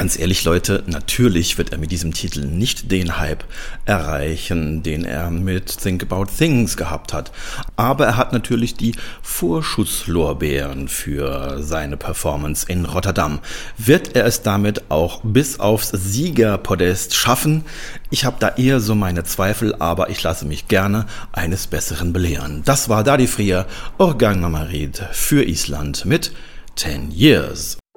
ganz ehrlich, Leute, natürlich wird er mit diesem Titel nicht den Hype erreichen, den er mit Think About Things gehabt hat. Aber er hat natürlich die Vorschusslorbeeren für seine Performance in Rotterdam. Wird er es damit auch bis aufs Siegerpodest schaffen? Ich habe da eher so meine Zweifel, aber ich lasse mich gerne eines Besseren belehren. Das war Daði Freyr, Organ Mamarit für Island mit 10 Years.